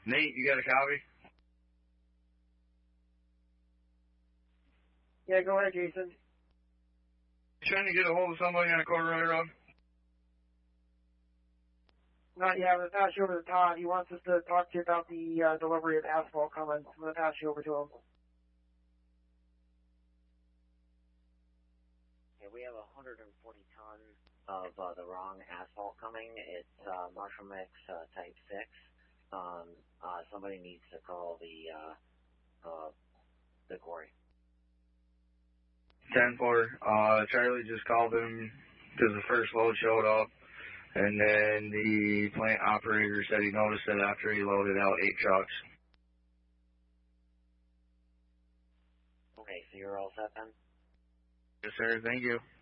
Nate, you got a copy? Yeah, go ahead, Jason. You trying to get a hold of somebody on a Corduroy Road? Not yet. I'm going to pass you over to Todd. He wants us to talk to you about the delivery of asphalt coming. I'm going to pass you over to him. Okay, we have 140 tons of the wrong asphalt coming. It's Marshall Mix Type 6. Somebody needs to call the quarry. 10-4. Charlie just called him because the first load showed up, and then the plant operator said he noticed it after he loaded out 8 trucks. Okay, so you're all set then? Yes, sir. Thank you.